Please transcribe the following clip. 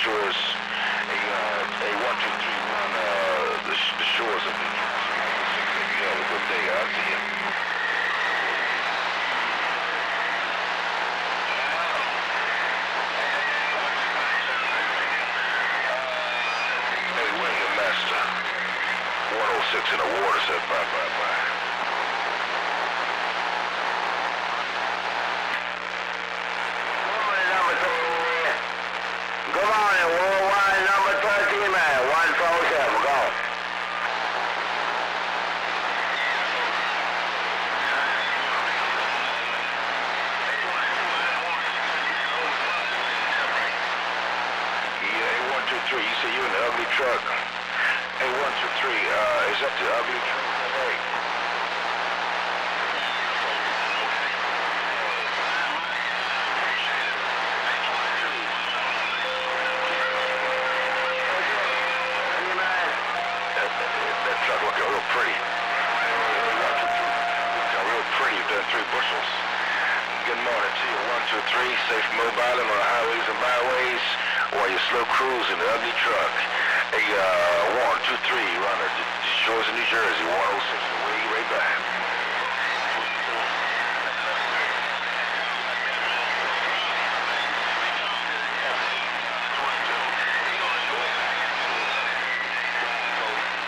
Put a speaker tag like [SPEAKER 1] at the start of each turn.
[SPEAKER 1] shores. A 123 run the shores of New Jersey. You have a good day. I'll see you. Hey, William Master. 106 in the water said bye, bye, bye.
[SPEAKER 2] Good morning, worldwide number 13, man. 147, go.
[SPEAKER 1] Yeah, 123, you say you in the ugly truck. Hey, 123, is that the ugly truck? Right. That truck looking real pretty. Looking real pretty. You've done 3 bushels. Good morning to you. 123, safe mobiling on the highways and byways while you slow cruising the ugly truck. Hey, 123, run the shores of New Jersey. 106, away, right back.